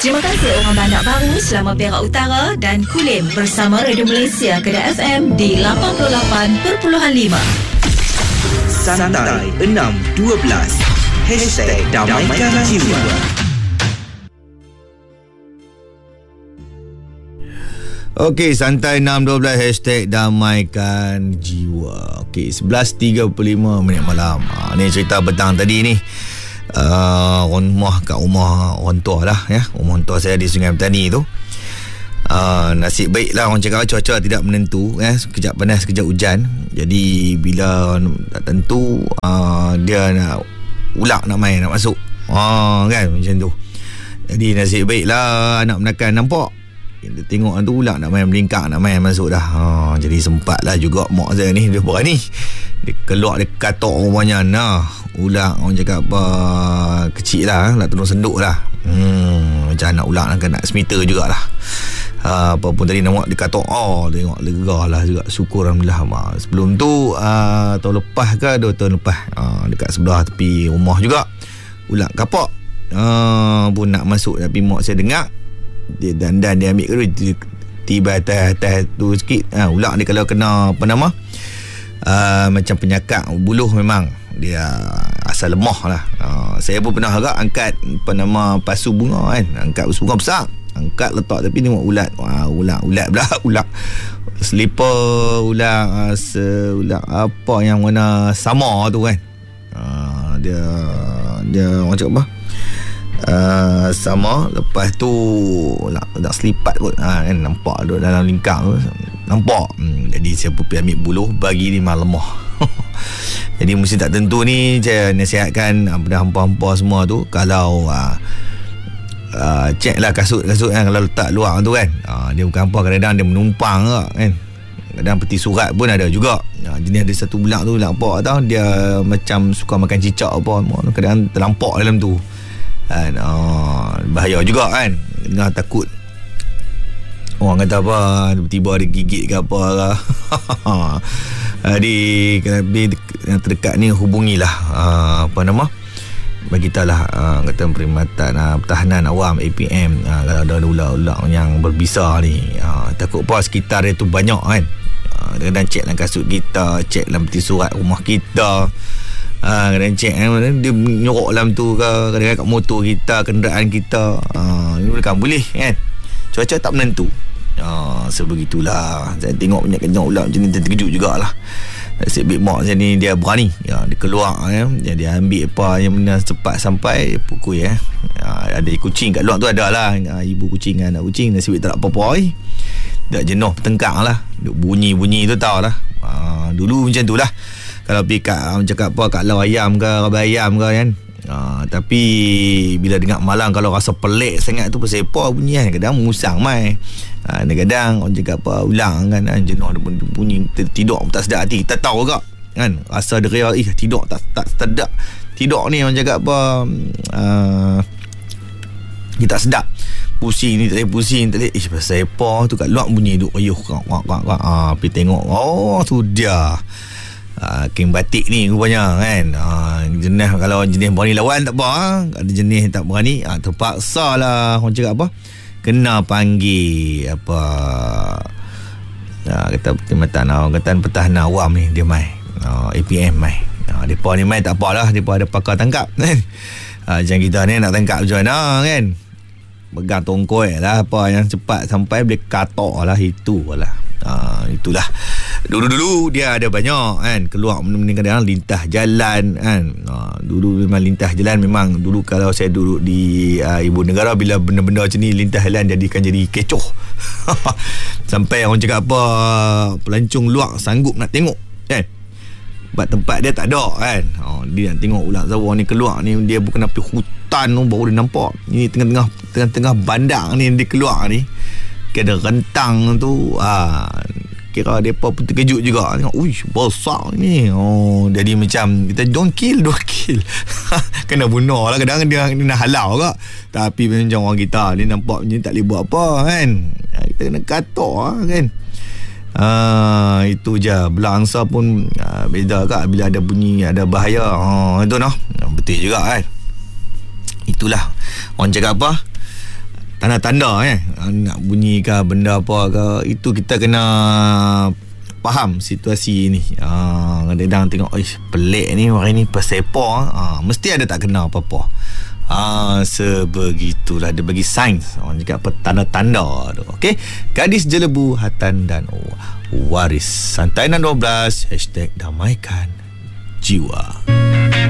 Terima kasih orang Bandar Baru, Selama Perak Utara dan Kulim bersama Radio Malaysia Kedah FM di 88.5. Santai 612 #Damaikan Jiwa. Okey, Santai 612 #Damaikan Jiwa. Okey, 11.35 malam. Ni cerita petang tadi ni. Rumah kat rumah orang tua lah ya. Rumah orang tua saya di Sungai Petani tu. Nasib baik lah, orang cakap cuaca tidak menentu ya. Sekejap panas, sekejap hujan. Jadi bila tak tentu, dia nak ulak nak main, nak masuk. Kan macam tu. Jadi nasib baik lah anak menakan nampak. Dia tengok tu ulak nak main, melingkar nak main masuk dah. Jadi sempat lah juga mak saya ni, dia berani. Dia keluar, dia katok rumahnya. Ulak orang cakap apa, kecil lah, nak tolong senduk lah. Macam anak ulak nak semiter jugalah. Apa pun tadi nampak dia katok. Tengok lega lah juga, syukur Alhamdulillah. Sebelum tu tahun lepas ke 2 tahun lepas, dekat sebelah tepi rumah juga ulak kapak pun nak masuk. Tapi mak saya dengar, dia dandan, dia ambil ke tiba atas tu sikit. Ulak dia kalau kena apa nama, macam penyakit buluh, memang dia asal lemah lah. Saya pun pernah agak angkat apa nama, pasu bunga kan. Angkat pasu bunga besar, angkat letak, tapi tengok ulat. Ulat pula. Ulat slipper, ulat apa yang warna sama tu kan. Dia orang cakap apa, sama. Lepas tu nak selipat kot kan, nampak duduk dalam lingkar tu, nampak. Jadi saya pun pergi ambil buluh, bagi dia lemah. Jadi musim tak tentu ni, saya nasihatkan pada hampa-hampa semua tu, kalau cek lah kasut kan, kalau letak luar tu kan, dia bukan apa, kadang-kadang dia menumpang kan. Kadang peti surat pun ada juga. Jenis ada satu bulak tu, nampak tau, dia macam suka makan cicak apa, kadang terlampak dalam tu kan. Bahaya juga kan. Dengar takut orang kata apa, tiba-tiba dia gigit ke apa lah. Jadi yang terdekat ni hubungilah apa nama, bagi tahulah kata Perkhidmatan Pertahanan Awam APM, kalau ada ular-ular yang berbisa ni. Takut apa sekitar dia tu banyak kan. Kadang-kadang cek dalam kasut kita, cek dalam peti surat rumah kita, kadang cek dia nyorok dalam tu ke, kadang-kadang kat motor kita, kenderaan kita. Ini kan boleh kan, cuaca tak menentu. Sebegitulah. Saya tengok banyak ular macam ni, terkejut jugalah. Nasib baik mak saya ni dia berani, dia keluar ya. Dia ambil apa yang benar, cepat sampai pukul ya. Ada kucing kat luar tu, ada lah ibu kucing dengan anak kucing. Nasib baik tak apa-apa tak jenuh bertengkar lah, duk bunyi tu tahu lah. Dulu macam tu lah, kalau pergi kat cakap apa, kat lau ayam ke, rabai ayam ke kan. Tapi bila dengar malam, kalau rasa pelik sangat tu, sepa bunyi kan, kadang musang mai. Kadang-kadang orang cakap apa, ulang kan, jenuh dia pun bunyi, tidur tak sedap hati. Kita tahu juga kan, rasa deria, tidur tak sedap. Tidur ni orang cakap apa, dia tak sedap, pusing ni tak boleh, pusing tak boleh. Pasal sepa tu kat luar bunyi duk ayuh kak. Pergi tengok, tu dia king batik ni rupanya kan. Jenis, kalau jenis berani lawan tak apa, ada jenis tak berani, terpaksa lah orang cakap apa, kena panggil apa, kata Perkhidmatan Pertahanan Awam ni, dia mai APM mai. Depa ni mai tak apalah, depa ada pakar tangkap kan. Macam kita ni nak tangkap macam mana kan, pegang tongkoi lah, apa yang cepat sampai boleh katok lah, itulah. Dulu dia ada banyak kan, keluar benda-benda, kadang lintas jalan kan. Dulu memang lintas jalan, memang dulu kalau saya duduk di ibu negara, bila benda-benda macam ni lintas jalan jadi kecoh. Sampai orang cakap apa, pelancong luar sanggup nak tengok kan, sebab tempat dia tak ada kan. Dia nak tengok ular Zawa ni keluar ni, dia bukan api hutan tu baru dia nampak. Ini tengah-tengah bandar ni dia keluar ni, ada rentang tu. Kira mereka pun terkejut juga, tengok, uish, besar ni. Jadi macam kita don't kill. Kena bunuh lah, kadang dia nak halau ke. Tapi macam orang kita ni nampak macam tak boleh buat apa kan, kita kena katok kan. Itu je. Belangsa pun beza kak, bila ada bunyi, ada bahaya, itu betul juga kan. Itulah orang cakap apa, tanda nak bunyi ke benda apa ke, itu kita kena faham situasi ni. Kadang-kadang tengok pelik ni orang ni pesepa, mesti ada tak kena apa-apa. Sebegitulah, dia bagi sains, orang cakap apa, tanda-tanda tu. Okey, gadis jelebu hatan dan waris. Santai 612 #damaikan jiwa.